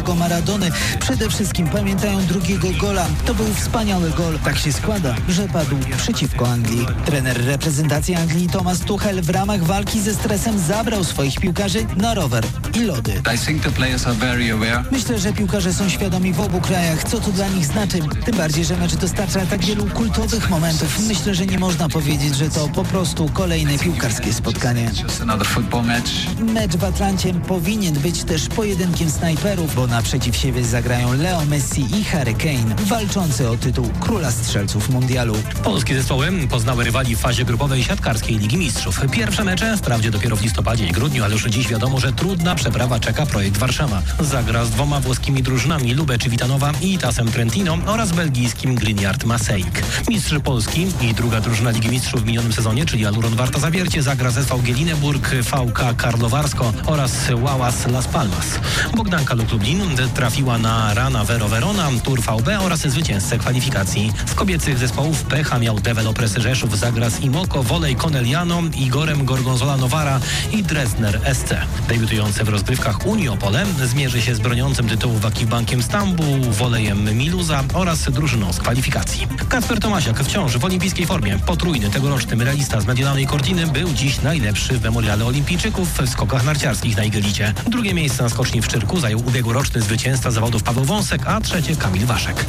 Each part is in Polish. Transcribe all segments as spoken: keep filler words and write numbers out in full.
Maradony. Przede wszystkim pamiętają drugiego gola. To był wspaniały gol. Tak się składa, że padł przeciwko Anglii. Trener reprezentacji Anglii Thomas Tuchel w ramach walki ze stresem zabrał swoich piłkarzy na rower i lody. Myślę, że piłkarze są świadomi w obu krajach, co to dla nich znaczy. Tym bardziej, że mecz dostarcza tak wielu kultowych momentów. Myślę, że nie można powiedzieć, że to po prostu kolejne piłkarskie spotkanie. Mecz w Atlancie powinien być też pojedynkiem snajperów, bo naprzeciw siebie zagrają Leo Messi i Harry Kane, walczący o tytuł króla strzelców mundialu. Polskie zespoły poznały rywali w fazie grupowej siatkarskiej Ligi Mistrzów. Pierwsze mecze wprawdzie dopiero w listopadzie i grudniu, ale już dziś wiadomo, że trudna przeprawa czeka projekt Warszawa. Zagra z dwoma włoskimi drużynami Lube Civitanowa i Itasem Trentino oraz belgijskim Grigniard Maaseik. Mistrz Polski i druga drużyna Ligi Mistrzów w minionym sezonie, czyli Aluron Warta Zawiercie, zagra z S V Gielineburg, V K Karlowarsko oraz Łałas Las Palmas. Bogdanka Luk Lublin trafiła na Rana Vero Verona, Tur V B oraz zwycięzcę kwalifikacji. Z kobiecych zespołów pecha miał Developers Rzeszów, zagra z Imoko, Volej Conegliano, Igorem Gorgonzola Novara i Dresdner S C. Debiutujące w rozgrywkach Uniopole zmierzy się z broniącym tytułu Wakibankiem Stambuł, Wolejem Miluza oraz drużyną z kwalifikacji. Kacper Tomasiak wciąż w olimpijskiej formie. Potrójny tegoroczny medalista z Mediolanej Cortiny był dziś najlepszy w memoriale olimpijczyków w skokach narciarskich na igelicie. Drugie miejsce na skoczni w Szczyrku zajął ubiegłoroczny zwycięzca zawodów Paweł Wąsek, a trzecie Kamil Waszek.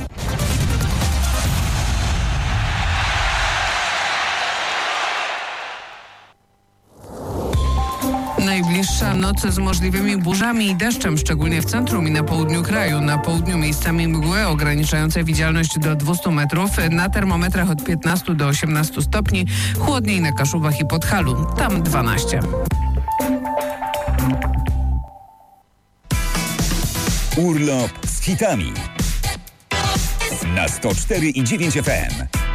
Najbliższa noc z możliwymi burzami i deszczem, szczególnie w centrum i na południu kraju. Na południu miejscami mgły ograniczające widzialność do dwieście metrów. Na termometrach od piętnastu do osiemnastu stopni. Chłodniej na Kaszubach i Podhalu. Tam dwanaście. Urlop z hitami na sto cztery i dziewięć F M.